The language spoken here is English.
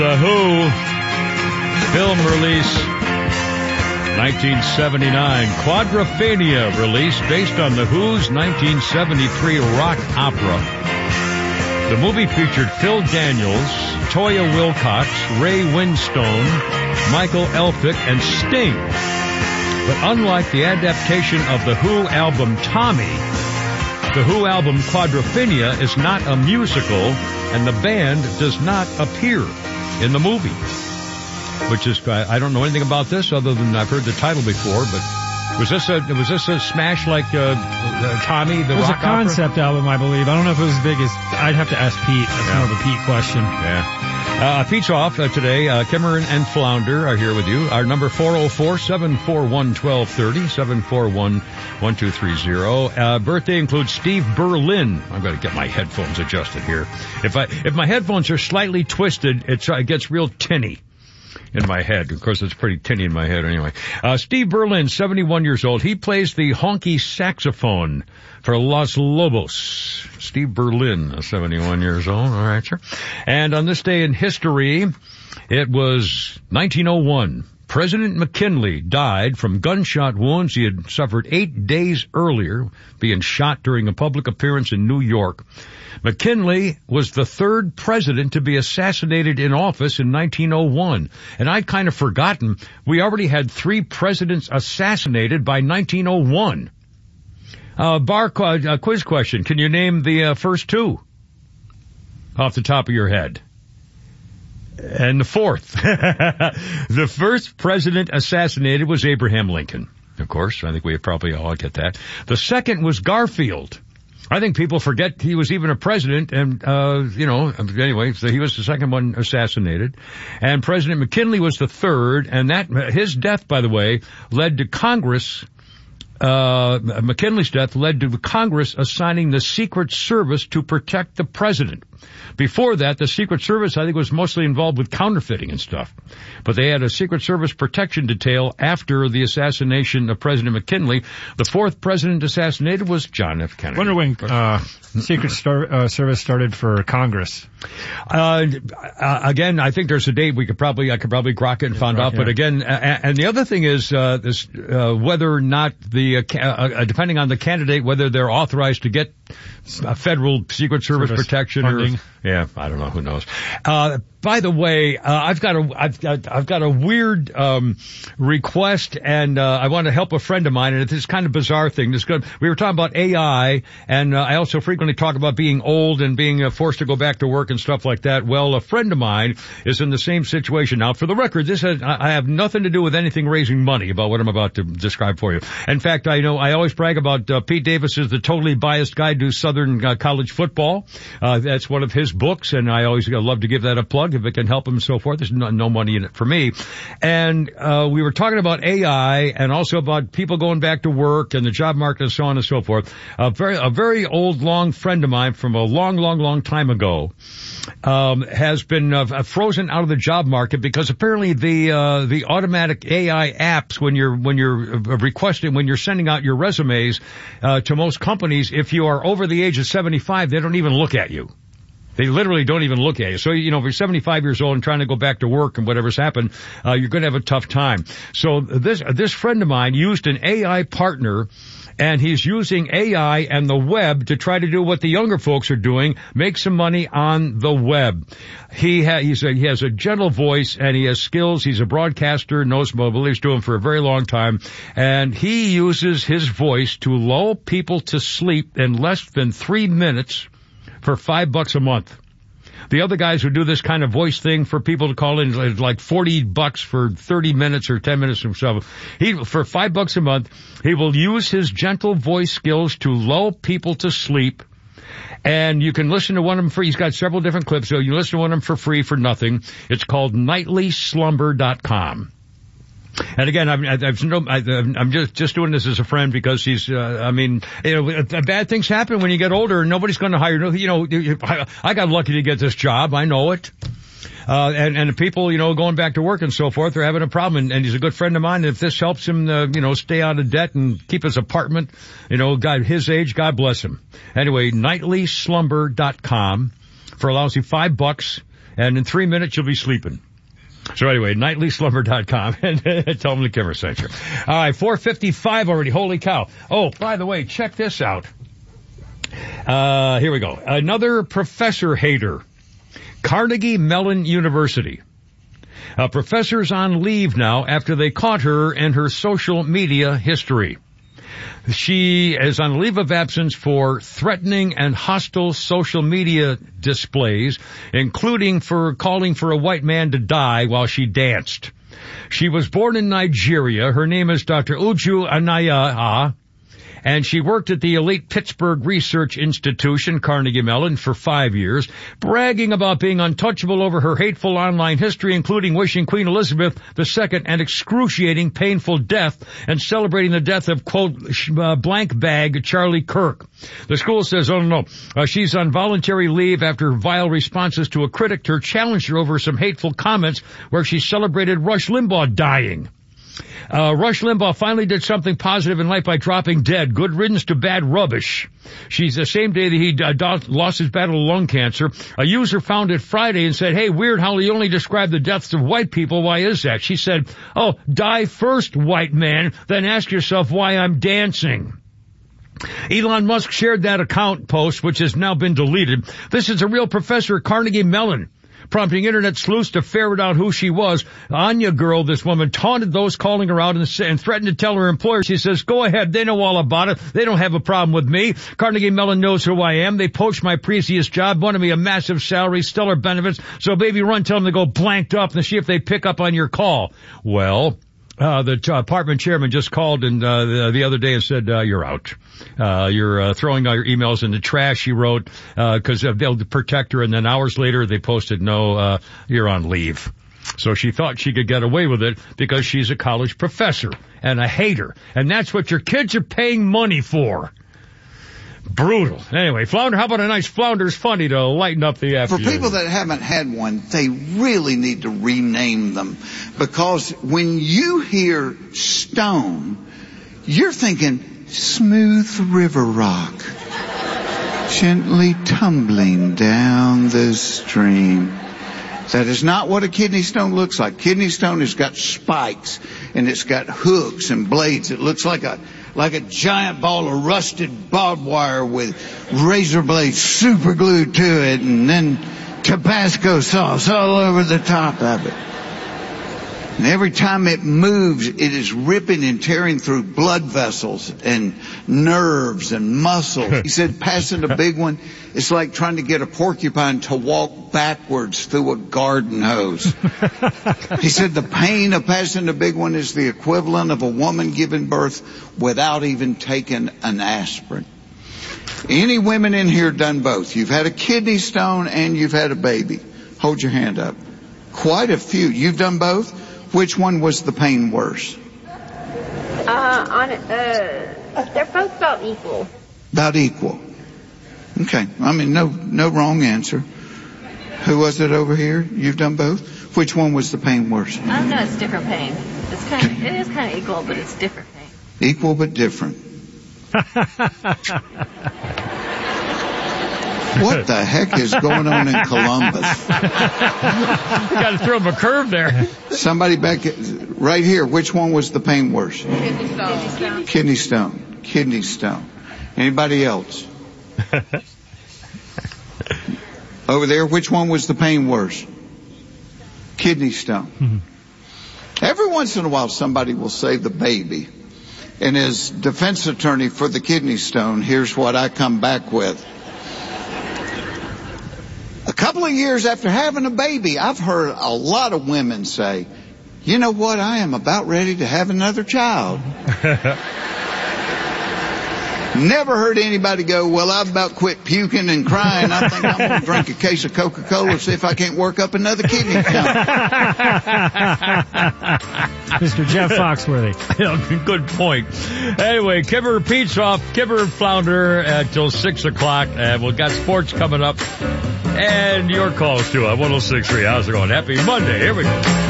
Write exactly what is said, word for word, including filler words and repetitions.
The Who film release, nineteen seventy-nine. Quadrophenia release based on The Who's nineteen seventy-three rock opera. The movie featured Phil Daniels, Toya Wilcox, Ray Winstone, Michael Elphick, and Sting. But unlike the adaptation of the Who album Tommy, the Who album Quadrophenia is not a musical, and the band does not appear in the movie. Which is, I don't know anything about this other than I've heard the title before, but was this a, was this a smash like, uh, uh Tommy, the rock opera? It was a concept album, I believe. I don't know if it was as big as, I'd have to ask Pete. That's yeah. more of a Pete question. Yeah. Uh, Pete's off uh, today. Uh, Kimmer and Flounder are here with you. Our number four oh four, seven four one, one two three oh, seven four one, one two three oh. Uh, birthday includes Steve Berlin. I'm going to get my headphones adjusted here. If I, if my headphones are slightly twisted, it's, it gets real tinny in my head. Of course, it's pretty tinny in my head anyway. Uh, Steve Berlin, seventy-one years old. He plays the honky saxophone for Los Lobos. Steve Berlin, seventy-one years old. All right, sir. And on this day in history, it was nineteen oh one. President McKinley died from gunshot wounds he had suffered eight days earlier, being shot during a public appearance in New York. McKinley was the third president to be assassinated in office in nineteen oh one. And I'd kind of forgotten we already had three presidents assassinated by nineteen oh one. Uh, bar uh, quiz question. Can you name the uh, first two off the top of your head? And the fourth. The first president assassinated was Abraham Lincoln. Of course, I think we probably all get that. The second was Garfield. I think people forget he was even a president, and, uh, you know, anyway, so he was the second one assassinated. And President McKinley was the third, and that, his death, by the way, led to Congress, uh, McKinley's death led to Congress assigning the Secret Service to protect the president. Before that, the Secret Service, I think, was mostly involved with counterfeiting and stuff. But they had a Secret Service protection detail after the assassination of President McKinley. The fourth president assassinated was John F. Kennedy. I wonder when uh, Secret Star- uh, Service started for Congress. Uh, uh, again, I think there's a date we could probably, I could probably grok it and find out. But again, uh, and the other thing is, uh, this, uh, whether or not the, uh, uh, depending on the candidate, whether they're authorized to get a federal Secret Service, Service protection funding. Or, yeah, I don't know, who knows. Uh, by the way, uh, I've got a, I've got, I've got a weird, um, request, and, uh, I want to help a friend of mine, and it's this kind of bizarre thing. This good, we were talking about A I, and, uh, I also frequently talk about being old and being uh, forced to go back to work and stuff like that. Well, a friend of mine is in the same situation. Now, for the record, this has, I have nothing to do with anything raising money about what I'm about to describe for you. In fact, I know, I always brag about, uh, Pete Davis is the totally biased guide to Southern uh, college football. Uh, that's one of his books, and I always love to give that a plug if it can help him and so forth. There's no, no money in it for me. And uh we were talking about A I and also about people going back to work and the job market and so on and so forth. A very, a very old, long friend of mine from a long, long, long time ago um has been uh, frozen out of the job market because apparently the uh the automatic A I apps, when you're when you're requesting, when you're sending out your resumes uh to most companies, if you are over the age of seventy-five, they don't even look at you. They literally don't even look at you. So, you know, if you're seventy-five years old and trying to go back to work and whatever's happened, uh, you're going to have a tough time. So this, this friend of mine used an A I partner, and he's using A I and the web to try to do what the younger folks are doing, make some money on the web. He, ha- he's a, he has a gentle voice, and he has skills. He's a broadcaster, knows mobile. He's doing it for a very long time. And he uses his voice to lull people to sleep in less than three minutes for five bucks a month. The other guys who do this kind of voice thing for people to call in, like forty bucks for thirty minutes or ten minutes himself. He, for five bucks a month, he will use his gentle voice skills to lull people to sleep. And you can listen to one of them for, he's got several different clips, so you listen to one of them for free for nothing. It's called nightly slumber dot com. And again, I'm, I've no, I'm just, just doing this as a friend because he's, uh, I mean, you know, bad things happen when you get older and nobody's going to hire, you know, I got lucky to get this job. I know it. Uh, and, and the people, you know, going back to work and so forth are having a problem. And, and he's a good friend of mine. If this helps him, uh, you know, stay out of debt and keep his apartment, you know, God, his age, God bless him. Anyway, nightly slumber dot com for a lousy five bucks. and in three minutes you'll be sleeping. So anyway, nightly slumber dot com and tell them the Kimmer sent you. All right, four fifty-five already. Holy cow. Oh, by the way, check this out. Uh, here we go. Another professor hater. Carnegie Mellon University. A professor's on leave now after they caught her in her social media history. She is on leave of absence for threatening and hostile social media displays, including for calling for a white man to die while she danced. She was born in Nigeria. Her name is Doctor Uju Anaya, and she worked at the elite Pittsburgh Research Institution, Carnegie Mellon, for five years, bragging about being untouchable over her hateful online history, including wishing Queen Elizabeth the Second an excruciating, painful death and celebrating the death of, quote, uh, blank bag Charlie Kirk. The school says, oh, no, uh, she's on voluntary leave after vile responses to a critic who challenged her over some hateful comments where she celebrated Rush Limbaugh dying. Uh, Rush Limbaugh finally did something positive in life by dropping dead. Good riddance to bad rubbish. She's the same day that he uh, lost his battle to lung cancer. A user found it Friday and said, hey, weird how you only describe the deaths of white people. Why is that? She said, oh, die first, white man, then ask yourself why I'm dancing. Elon Musk shared that account post, which has now been deleted. This is a real professor at Carnegie Mellon, prompting internet sleuths to ferret out who she was. Anya Girl, this woman, taunted those calling her out and, and threatened to tell her employer. She says, go ahead, they know all about it. They don't have a problem with me. Carnegie Mellon knows who I am. They poached my previous job, wanted me a massive salary, stellar benefits. So baby, run, tell them to go blanked up and see if they pick up on your call. Well, Uh, the uh, apartment chairman just called and uh, the, the other day and said, uh, you're out. Uh, you're uh, throwing all your emails in the trash, she wrote, because uh, they'll protect her. And then hours later, they posted, no, uh, you're on leave. So she thought she could get away with it because she's a college professor and a hater. And that's what your kids are paying money for. Brutal. Anyway, Flounder, how about a nice Flounder's Funny to lighten up the afternoon? For people that haven't had one, they really need to rename them, because when you hear stone, you're thinking smooth river rock, gently tumbling down the stream. That is not what a kidney stone looks like. Kidney stone has got spikes and it's got hooks and blades. It looks like a like a giant ball of rusted barbed wire with razor blades super glued to it, and then Tabasco sauce all over the top of it. And every time it moves, it is ripping and tearing through blood vessels and nerves and muscles. He said passing a big one, it's like trying to get a porcupine to walk backwards through a garden hose. He said the pain of passing a big one is the equivalent of a woman giving birth without even taking an aspirin. Any women in here done both? You've had a kidney stone and you've had a baby. Hold your hand up. Quite a few. You've done both? Which one was the pain worse? Uh, on, uh, they're both about equal. About equal. Okay. I mean, no, no wrong answer. Who was it over here? You've done both? Which one was the pain worse? I know it's different pain. It's kind of, it is kind of equal, but it's different pain. Equal but different. What the heck is going on in Columbus? You got to throw him a curve there. Somebody back right here. Which one was the pain worse? Kidney stone. Kidney stone. Kidney stone. Anybody else? Over there, which one was the pain worse? Kidney stone. Mm-hmm. Every once in a while, somebody will say the baby. And as defense attorney for the kidney stone, here's what I come back with. A couple of years after having a baby, I've heard a lot of women say, you know what, I am about ready to have another child. Never heard anybody go, well, I've about quit puking and crying. I think I'm going to drink a case of Coca-Cola, see if I can't work up another kidney count. Mister Jeff Foxworthy. Good point. Anyway, Kimmer repeats off Kimmer Flounder until six o'clock. And we've got sports coming up. And your calls too at one oh six point three. How's it going? Happy Monday. Here we go.